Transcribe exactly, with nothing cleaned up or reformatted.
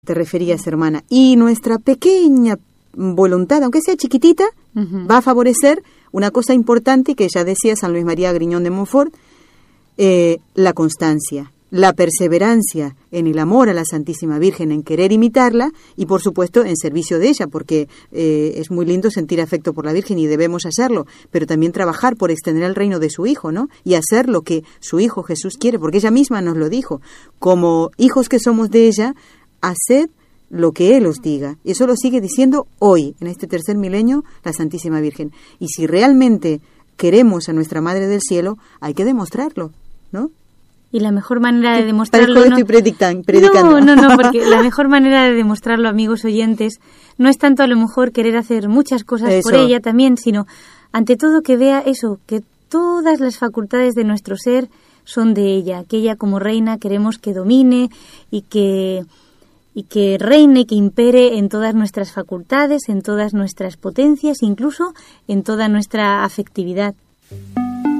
te referías, hermana, y nuestra pequeña voluntad, aunque sea chiquitita, uh-huh. va a favorecer una cosa importante que ya decía San Luis María Griñón de Montfort, eh, la constancia, la perseverancia en el amor a la Santísima Virgen, en querer imitarla y, por supuesto, en servicio de ella, porque eh, es muy lindo sentir afecto por la Virgen y debemos hacerlo, pero también trabajar por extender el reino de su Hijo, ¿no? Y hacer lo que su Hijo Jesús quiere, porque ella misma nos lo dijo. Como hijos que somos de ella, haced lo que Él os diga. Y eso lo sigue diciendo hoy, en este tercer milenio, la Santísima Virgen. Y si realmente queremos a nuestra Madre del Cielo, hay que demostrarlo, ¿no? Y la mejor manera de demostrarlo... Parezco que no, estoy predican, predicando. No, no, no, porque la mejor manera de demostrarlo, amigos oyentes, no es tanto a lo mejor querer hacer muchas cosas eso. por ella también, sino ante todo que vea eso, que todas las facultades de nuestro ser son de ella, que ella como reina queremos que domine y que... y que reine, que impere en todas nuestras facultades, en todas nuestras potencias, incluso en toda nuestra afectividad.